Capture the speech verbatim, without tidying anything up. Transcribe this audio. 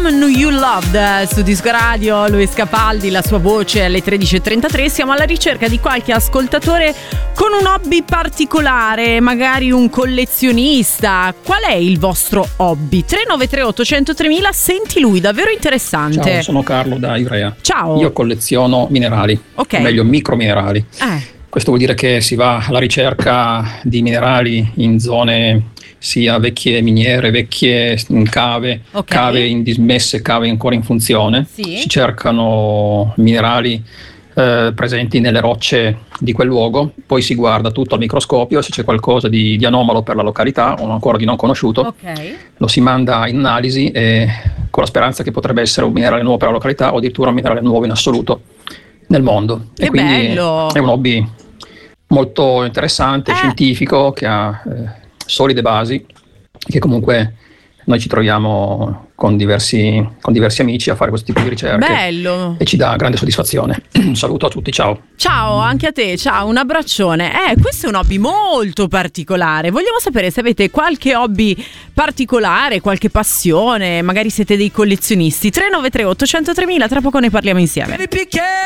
Some Knew You Loved su Disco Radio, Luis Capaldi, la sua voce alle tredici e trentatré. Siamo alla ricerca di qualche ascoltatore con un hobby particolare, magari un collezionista. Qual è il vostro hobby? tre nove tre otto zero zero tre mila. Senti lui, davvero interessante. Ciao, sono Carlo da Ivrea. Ciao. Io colleziono minerali, ok, o meglio microminerali. Eh. Questo vuol dire che si va alla ricerca di minerali in zone sia vecchie miniere, vecchie cave, Ok. cave in dismesse, cave ancora in funzione. Sì. Si cercano minerali eh, presenti nelle rocce di quel luogo, poi si guarda tutto al microscopio, se c'è qualcosa di, di anomalo per la località o ancora di non conosciuto, Ok. lo si manda in analisi e con la speranza che potrebbe essere un minerale nuovo per la località o addirittura un minerale nuovo in assoluto nel mondo. Che e quindi bello! È un hobby molto interessante, Eh. scientifico, che ha eh, solide basi, che comunque noi ci troviamo con diversi, con diversi amici a fare questo tipo di ricerche. Bello. E ci dà grande soddisfazione. Un saluto a tutti, ciao. Ciao, anche a te, ciao, un abbraccione. Eh, questo è un hobby molto particolare. Vogliamo sapere se avete qualche hobby particolare, qualche passione, magari siete dei collezionisti. tre nove tre otto zero zero tre mila, tra poco ne parliamo insieme.